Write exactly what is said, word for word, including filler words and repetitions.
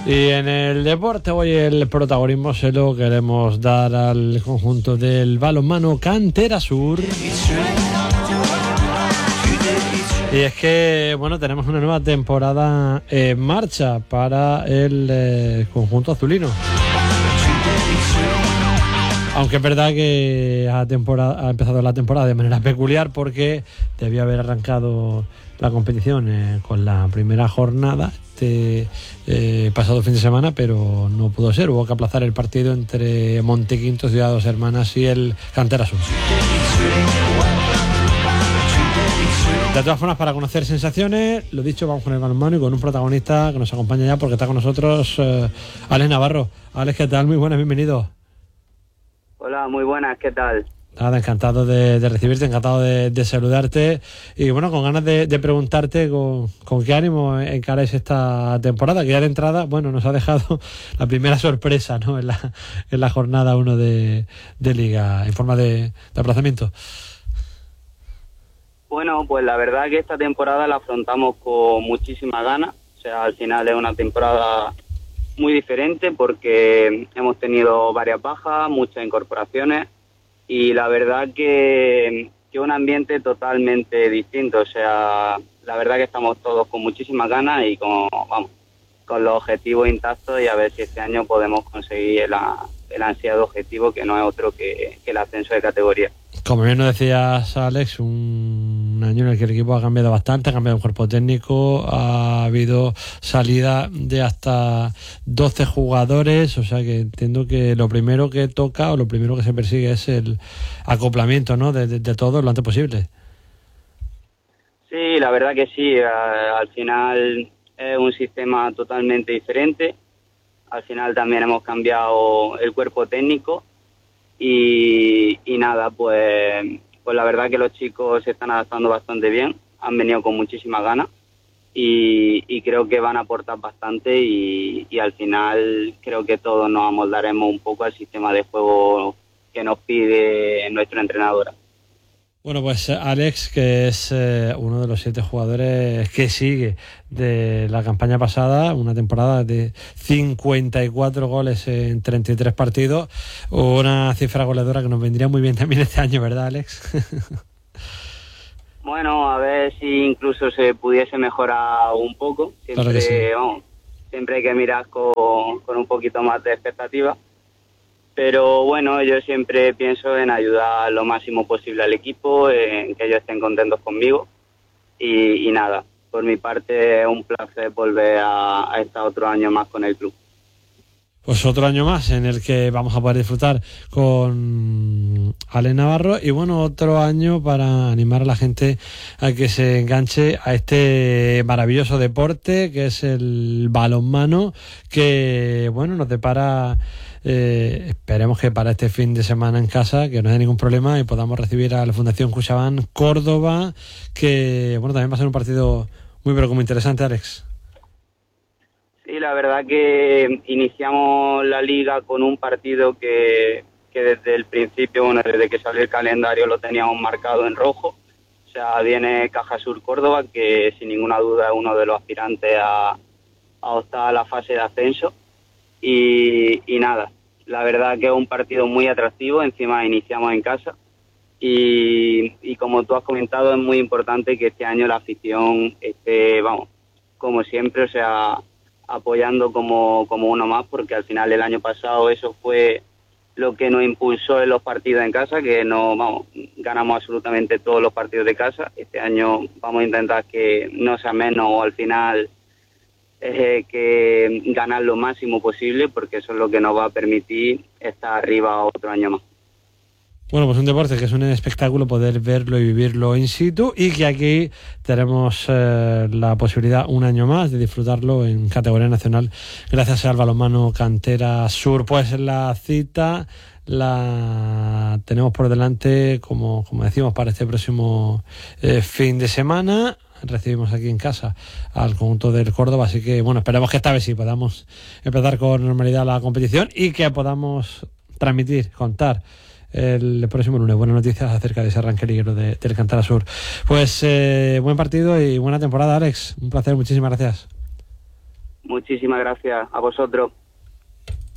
Y en el deporte hoy el protagonismo se lo queremos dar al conjunto del balonmano Cantera Sur. Y es que, bueno, tenemos una nueva temporada en marcha para el eh, conjunto azulino. Aunque es verdad que ha, temporada, ha empezado la temporada de manera peculiar porque debía haber arrancado la competición eh, con la primera jornada este eh, pasado fin de semana, pero no pudo ser. Hubo que aplazar el partido entre Montequinto, Ciudad Dos Hermanas y el Cantera Sur. De todas formas, para conocer sensaciones, lo dicho, vamos con el balonmano y con un protagonista que nos acompaña ya porque está con nosotros, eh, Alex Navarro. Alex, ¿qué tal? Muy buenas, bienvenido. Hola, muy buenas, ¿qué tal? Nada, encantado de, de recibirte, encantado de, de saludarte y bueno, con ganas de, de preguntarte con, con qué ánimo encaráis esta temporada, que ya de entrada, bueno, nos ha dejado la primera sorpresa, ¿no? En la, en la jornada uno de, de Liga, en forma de, de aplazamiento. Bueno, pues la verdad que esta temporada la afrontamos con muchísimas ganas. O sea, al final es una temporada muy diferente porque hemos tenido varias bajas, muchas incorporaciones y la verdad que, que un ambiente totalmente distinto. O sea, la verdad que estamos todos con muchísimas ganas y con, vamos, con los objetivos intactos y a ver si este año podemos conseguir el, el ansiado objetivo, que no es otro que, que el ascenso de categoría. Como bien nos decías, Alex, un año en el que el equipo ha cambiado bastante, ha cambiado un cuerpo técnico, ha habido salida de hasta doce jugadores, o sea que entiendo que lo primero que toca o lo primero que se persigue es el acoplamiento, ¿no? de, de, de todo lo antes posible. Sí, la verdad que sí, al final es un sistema totalmente diferente, al final también hemos cambiado el cuerpo técnico. Y, y nada, pues, pues la verdad que los chicos se están adaptando bastante bien, han venido con muchísimas ganas y, y creo que van a aportar bastante y, y al final creo que todos nos amoldaremos un poco al sistema de juego que nos pide nuestra entrenadora. Bueno, pues Alex, que es eh, uno de los siete jugadores que sigue de la campaña pasada, una temporada de cincuenta y cuatro goles en treinta y tres partidos, una cifra goleadora que nos vendría muy bien también este año, ¿verdad, Alex? Bueno, a ver si incluso se pudiese mejorar un poco. Siempre, claro que sí. Vamos, siempre hay que mirar con, con un poquito más de expectativa. Pero bueno, yo siempre pienso en ayudar lo máximo posible al equipo, en que ellos estén contentos conmigo. Y, y nada, por mi parte es un placer volver a, a estar otro año más con el club. Pues otro año más en el que vamos a poder disfrutar con Alex Navarro y bueno, otro año para animar a la gente a que se enganche a este maravilloso deporte que es el balonmano, que bueno, nos depara, eh, esperemos que para este fin de semana en casa, que no haya ningún problema y podamos recibir a la Fundación CaixaBank Córdoba, que bueno, también va a ser un partido muy pero como interesante, Alex. Sí, la verdad que iniciamos la liga con un partido que, que desde el principio, bueno, desde que salió el calendario lo teníamos marcado en rojo. O sea, viene Caja Sur Córdoba, que sin ninguna duda es uno de los aspirantes a, a optar a la fase de ascenso. Y, y nada, la verdad que es un partido muy atractivo, encima iniciamos en casa. Y, y como tú has comentado, es muy importante que este año la afición esté, vamos, como siempre, o sea, apoyando como, como uno más, porque al final el año pasado eso fue lo que nos impulsó en los partidos en casa, que no, vamos, ganamos absolutamente todos los partidos de casa. Este año vamos a intentar que no sea menos o al final eh, que ganar lo máximo posible, porque eso es lo que nos va a permitir estar arriba otro año más. Bueno, pues un deporte que es un espectáculo poder verlo y vivirlo in situ y que aquí tenemos eh, la posibilidad un año más de disfrutarlo en categoría nacional gracias al balonmano Cantera Sur. Pues la cita la tenemos por delante, como, como decimos, para este próximo eh, fin de semana. Recibimos aquí en casa al conjunto del Córdoba, así que bueno, esperemos que esta vez sí podamos empezar con normalidad la competición y que podamos transmitir, contar el próximo lunes buenas noticias acerca de ese arranque liguero de, del Cantera Sur. Pues eh, buen partido y buena temporada, Alex. Un placer, muchísimas gracias. Muchísimas gracias a vosotros.